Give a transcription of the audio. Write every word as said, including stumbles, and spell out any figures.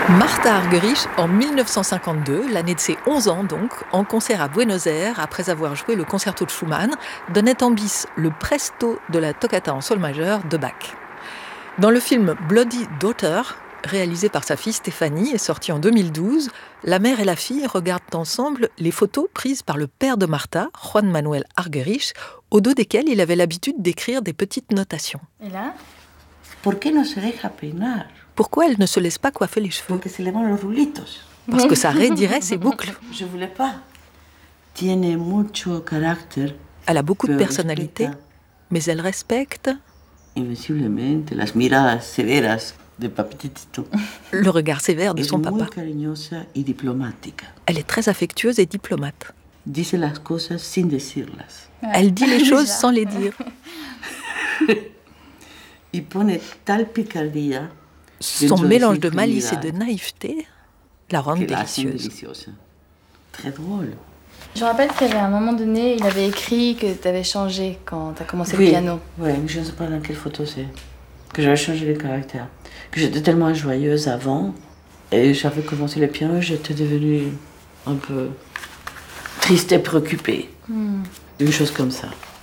Martha Argerich, en mille neuf cent cinquante-deux, l'année de ses onze ans donc, en concert à Buenos Aires, après avoir joué le concerto de Schumann, donnait en bis le presto de la toccata en sol majeur de Bach. Dans le film Bloody Daughter, réalisé par sa fille Stéphanie et sorti en deux mille douze, la mère et la fille regardent ensemble les photos prises par le père de Martha, Juan Manuel Argerich, au dos desquelles il avait l'habitude d'écrire des petites notations. Et là? ¿Por qué no se deja peinar? Pourquoi elle ne se laisse pas coiffer les cheveux? Porque se le van los rulitos. Parce que ça raidirait ses boucles. Je voulais pas. Tiene mucho carácter. Elle a beaucoup de Pero personnalité, respecta mais elle respecte invenciblemente las miradas severas de papitito. le regard sévère de Es son muy papa. cariñosa y diplomática. Elle est très affectueuse et diplomate. Dice las cosas sin decirlas. Elle dit les choses sans les dire. Y pone tal picardía Son mélange de malice et de naïveté la rend que la hacen délicieuse. deliciosa. Très drôle. Je me rappelle qu'il y avait un moment donné, il avait écrit que tu avais changé quand tu as commencé Oui, le piano. oui, mais je ne sais pas dans quelle photo c'est. Que j'avais changé les caractères. Que j'étais tellement joyeuse avant. Et j'avais commencé le piano, j'étais devenue un peu triste et préoccupée. Hmm. Une chose comme ça.